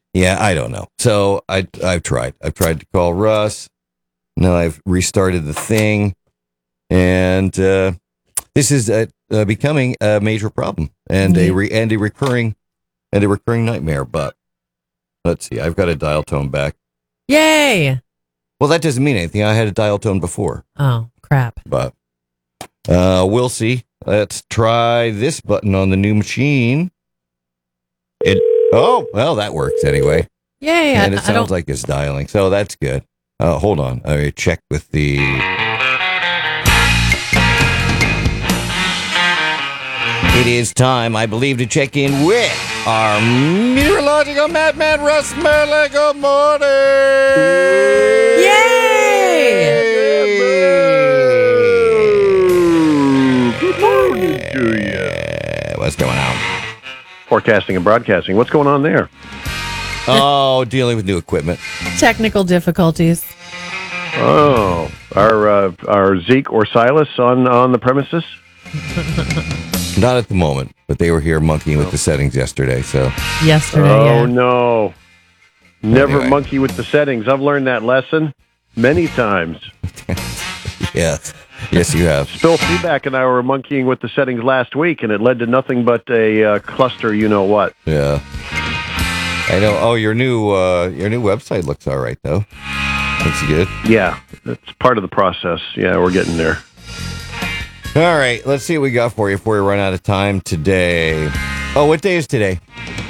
Yeah, I don't know. So I've tried. I've tried to call Russ. Now I've restarted the thing, and this is becoming a major problem and a recurring nightmare. But let's see. I've got a dial tone back. Yay! Well, that doesn't mean anything. I had a dial tone before. Oh, crap. But we'll see. Let's try this button on the new machine. Oh, well, that works anyway. Yay. And it sounds like it's dialing, so that's good. Hold on. I check with the... It is time, I believe, to check in with our meteorological madman, Russ Merle. Good morning! Yay! Good morning to you. What's going on? Forecasting and broadcasting. What's going on there? Oh, dealing with new equipment. Technical difficulties. Oh, are Zeke or Silas on the premises? Not at the moment, but they were here monkeying with the settings yesterday, so... Yesterday, Oh, yeah. no. Never Anyway. monkey with the settings. I've learned that lesson many times. Yes. Yes, you have. Phil Feedback and I were monkeying with the settings last week, and it led to nothing but a cluster you-know-what. Yeah. I know. Oh, your new website looks all right, though. Looks good. Yeah, it's part of the process. Yeah, we're getting there. All right, let's see what we got for you before we run out of time today. Oh, what day is today?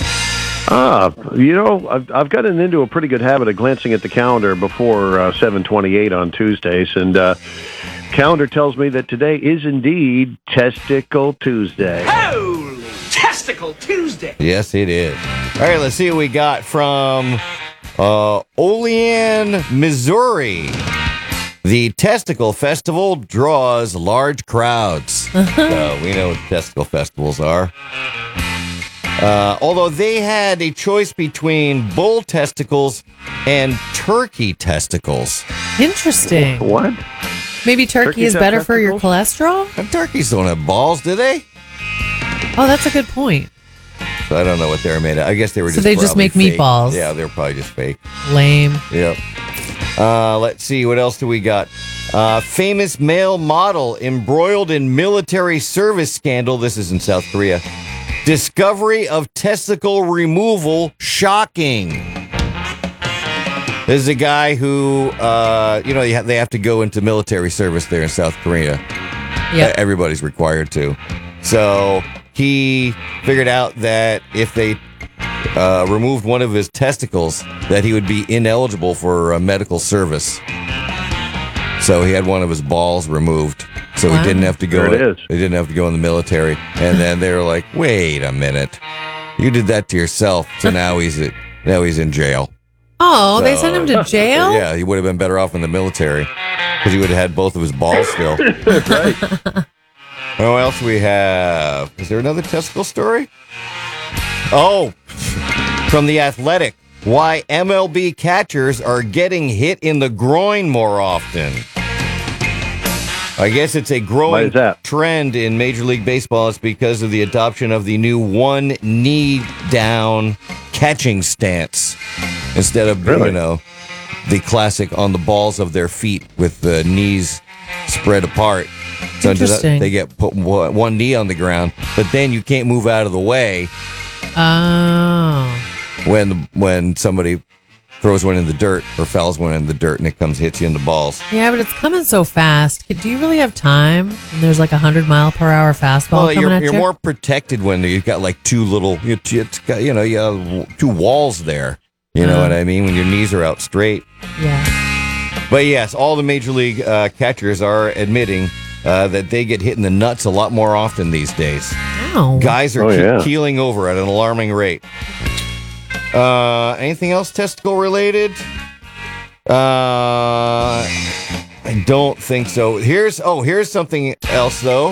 I've gotten into a pretty good habit of glancing at the calendar before 7:28 on Tuesdays, and calendar tells me that today is indeed Testicle Tuesday. Holy Testicle Tuesday! Yes, it is. All right, let's see what we got from Olean, Missouri. The Testicle Festival draws large crowds. We know what Testicle Festivals are. Although they had a choice between bull testicles and turkey testicles. Interesting. What? Maybe turkey is better for your cholesterol? And turkeys don't have balls, do they? Oh, that's a good point. So I don't know what they were made of. I guess they were So just they just probably make fake. meatballs. Yeah, they were probably just fake. Lame. Yep. Let's see. What else do we got? Famous male model embroiled in military service scandal. This is in South Korea. Discovery of testicle removal shocking. This is a guy who, they have to go into military service there in South Korea. Yeah. Everybody's required to. So he figured out that if they removed one of his testicles, that he would be ineligible for medical service. So he had one of his balls removed, so he didn't have to go. There it is. He didn't have to go in the military. And then they were like, "Wait a minute, you did that to yourself." So now he's in jail. Oh, they sent him to jail? Yeah, he would have been better off in the military because he would have had both of his balls still. Right. What else we have? Is there another testicle story? Oh, from The Athletic. Why MLB catchers are getting hit in the groin more often. I guess it's a Why growing is that? trend in Major League Baseball. It's because of the adoption of the new one knee down catching stance instead of, Really? the classic on the balls of their feet with the knees spread apart. So Interesting. they get put one knee on the ground, but then you can't move out of the way Oh. when somebody throws one in the dirt or fouls one in the dirt and it hits you in the balls. Yeah, but it's coming so fast. Do you really have time? And there's like 100-mile-per-hour fastball Well, coming at you're you? more protected when you've got like two little, you have two walls there. You know what I mean? When your knees are out straight. Yeah. But yes, all the major league catchers are admitting that they get hit in the nuts a lot more often these days. Ow. Guys are Oh, yeah. keeling over at an alarming rate. Anything else testicle related? I don't think so. Here's something else though.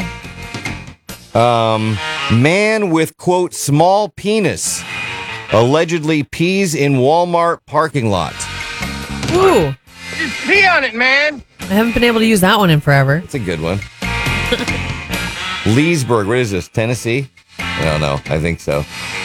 Man with quote small penis allegedly pees in Walmart parking lot. Ooh. Just pee on it, man! I haven't been able to use that one in forever. It's a good one. Leesburg, what is this? Tennessee? I don't know. I think so.